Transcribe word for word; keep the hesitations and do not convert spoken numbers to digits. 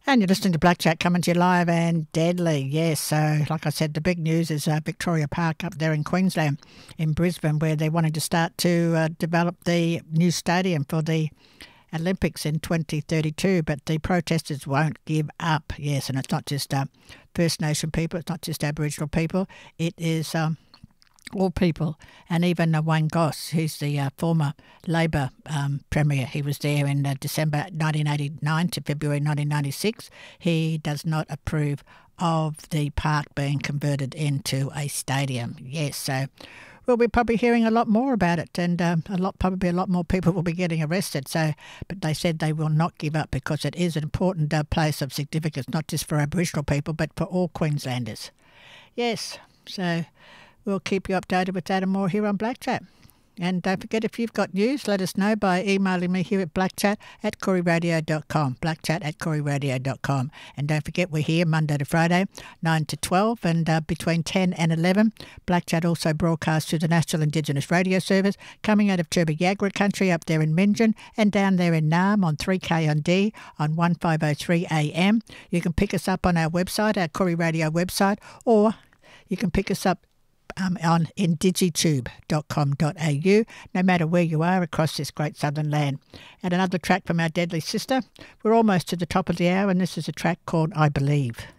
And you're listening to Black Chat coming to you live and deadly. Yes, so like I said, the big news is uh, Victoria Park up there in Queensland, in Brisbane, where they're wanting to start to uh, develop the new stadium for the Olympics in twenty thirty-two, but the protesters won't give up. Yes, and it's not just uh, First Nation people, it's not just Aboriginal people, it is um, all people. And even uh, Wayne Goss, who's the uh, former Labor um, Premier, he was there in uh, December nineteen eighty-nine to February nineteen ninety-six. He does not approve of the park being converted into a stadium. Yes, so we'll be probably hearing a lot more about it, and um, a lot, probably a lot more people will be getting arrested. So, but they said they will not give up because it is an important uh, place of significance, not just for Aboriginal people, but for all Queenslanders. Yes, so we'll keep you updated with that and more here on Black Chat. And don't forget, if you've got news, let us know by emailing me here at blackchat at corey radio dot com, blackchat at corey radio dot com. And don't forget, we're here Monday to Friday, nine to twelve, and uh, between ten and eleven. Black Chat also broadcasts through the National Indigenous Radio Service, coming out of Chirba-Yagra country up there in Minjin, and down there in Naarm on three K on D on fifteen oh three A M. You can pick us up on our website, our Corey Radio website, or you can pick us up Um, on in digitube dot com dot a u, no matter where you are across this great southern land. And another track from our deadly sister. We're almost to the top of the hour, and this is a track called I Believe.